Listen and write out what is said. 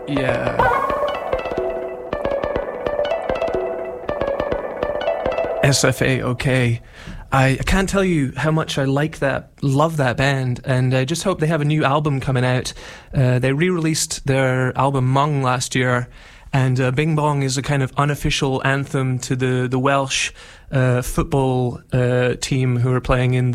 Yeah. SFA, okay. I can't tell you how much I love that band, and I just hope they have a new album coming out. They re-released their album Mung last year, and Bing Bong is a kind of unofficial anthem to the Welsh football team who are playing in